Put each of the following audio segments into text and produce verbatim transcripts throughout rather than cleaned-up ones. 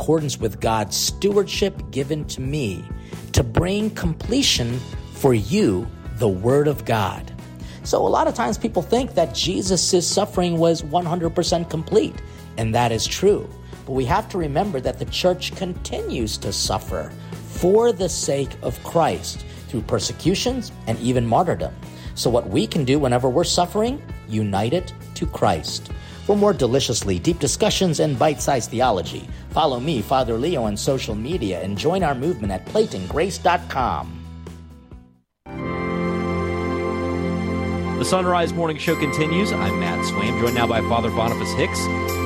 accordance with God's stewardship given to me to bring completion for you the Word of God. So a lot of times people think that Jesus' suffering was one hundred percent complete, and that is true. But we have to remember that the church continues to suffer for the sake of Christ through persecutions and even martyrdom. So what we can do whenever we're suffering, unite it to Christ. For more deliciously deep discussions and bite-sized theology, follow me, Father Leo, on social media and join our movement at plate and grace dot com. The Sunrise Morning Show continues. I'm Matt Swaim, joined now by Father Boniface Hicks,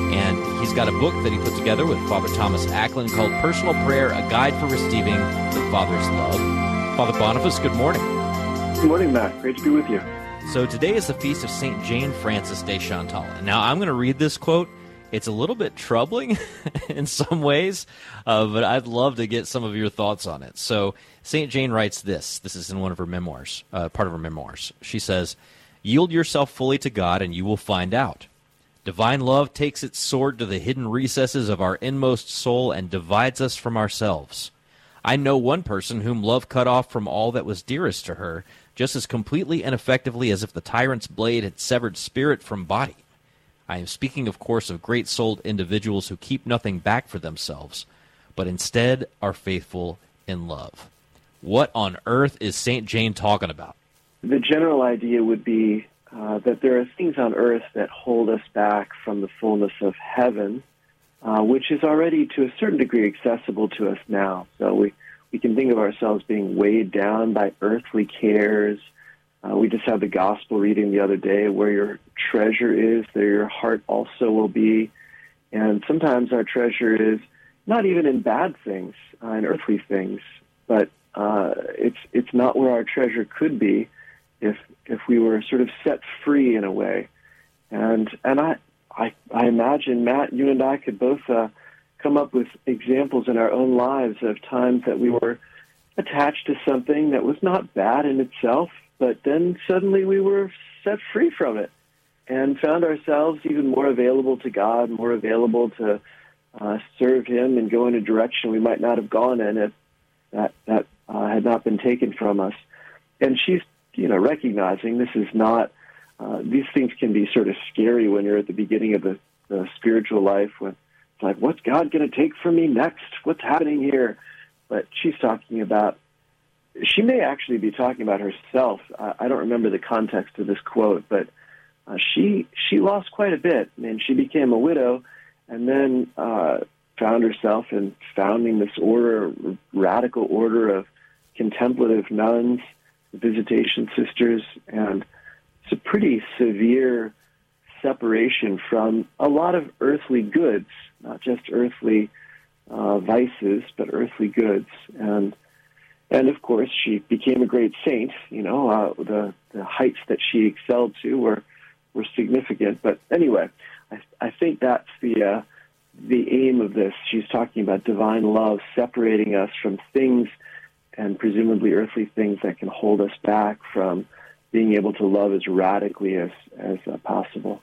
and he's got a book that he put together with Father Thomas Acklin called Personal Prayer, A Guide for Receiving the Father's Love. Father Boniface, good morning. Good morning, Matt. Great to be with you. So today is the feast of Saint Jane Frances de Chantal. And now I'm going to read this quote. It's a little bit troubling in some ways, uh, but I'd love to get some of your thoughts on it. So Saint Jane writes this. This is in one of her memoirs, uh, part of her memoirs. She says, "Yield yourself fully to God and you will find out. Divine love takes its sword to the hidden recesses of our inmost soul and divides us from ourselves. I know one person whom love cut off from all that was dearest to her, just as completely and effectively as if the tyrant's blade had severed spirit from body. I am speaking, of course, of great-souled individuals who keep nothing back for themselves, but instead are faithful in love." What on earth is Saint Jane talking about? The general idea would be uh, that there are things on earth that hold us back from the fullness of heaven, uh, which is already to a certain degree accessible to us now. So we, we can think of ourselves being weighed down by earthly cares. Uh, we just had the gospel reading the other day, where your treasure is, there your heart also will be. And sometimes our treasure is not even in bad things, uh, in earthly things, but uh, it's it's not where our treasure could be if if we were sort of set free in a way. And and I I, I imagine, Matt, you and I could both uh, come up with examples in our own lives of times that we were attached to something that was not bad in itself, but then suddenly we were set free from it and found ourselves even more available to God, more available to uh, serve Him and go in a direction we might not have gone in if that, that uh, had not been taken from us. And she's, you know, recognizing this is not, uh, these things can be sort of scary when you're at the beginning of the, the spiritual life, when it's like, what's God going to take from me next? What's happening here? But she's talking about, she may actually be talking about herself. I, I don't remember the context of this quote, but uh, she she lost quite a bit, and she became a widow, and then uh, found herself in founding this order, radical order of contemplative nuns, visitation sisters, and it's a pretty severe separation from a lot of earthly goods, not just earthly uh, vices, but earthly goods. And and of course, she became a great saint. You know, uh, the the heights that she excelled to were were significant. But anyway, I I think that's the uh, the aim of this. She's talking about divine love separating us from things, and presumably earthly things, that can hold us back from being able to love as radically as as uh, possible.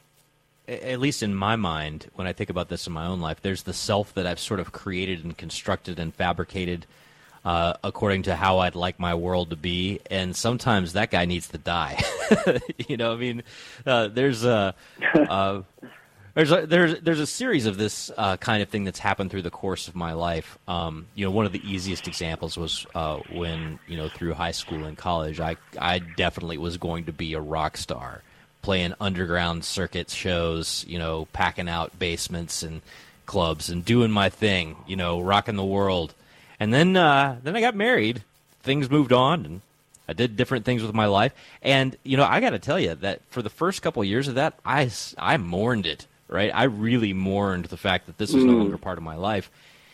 At least in my mind, when I think about this in my own life, there's the self that I've sort of created and constructed and fabricated uh, according to how I'd like my world to be, and sometimes that guy needs to die. you know, I mean, uh, there's a uh, there's a, there's there's a series of this uh, kind of thing that's happened through the course of my life. Um, you know, one of the easiest examples was uh, when you know through high school and college, I I definitely was going to be a rock star, playing underground circuit shows, you know, packing out basements and clubs and doing my thing, you know, rocking the world. And then uh, then I got married. Things moved on, and I did different things with my life. And, you know, I got to tell you that for the first couple of years of that, I, I mourned it, right? I really mourned the fact that this was mm. no longer part of my life.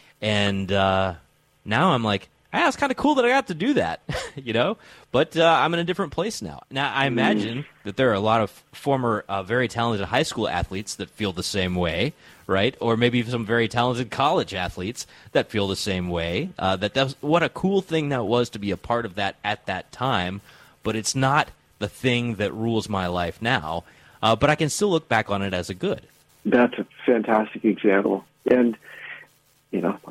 And uh, now I'm like, ah, it's kind of cool that I got to do that, you know? But uh, I'm in a different place now. Now, I imagine that there are a lot of former uh, very talented high school athletes that feel the same way, right? Or maybe some very talented college athletes that feel the same way. Uh, that that's, what a cool thing that was to be a part of that at that time, but it's not the thing that rules my life now. Uh, but I can still look back on it as a good. That's a fantastic example. And you know,